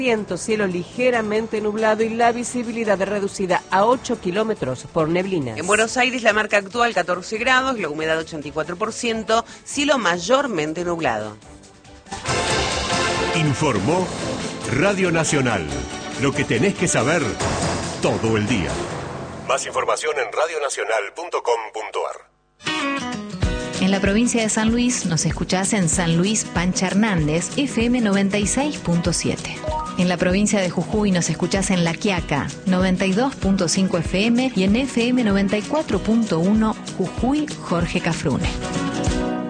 Cielo ligeramente nublado y la visibilidad reducida a 8 kilómetros por neblinas. En Buenos Aires la marca actual 14 grados, la humedad 84%, cielo mayormente nublado. Informó Radio Nacional. Lo que tenés que saber todo el día. Más información en radionacional.com.ar. En la provincia de San Luis nos escuchás en San Luis Pancha Hernández, FM 96.7. En la provincia de Jujuy nos escuchás en La Quiaca, 92.5 FM y en FM 94.1 Jujuy Jorge Cafrune.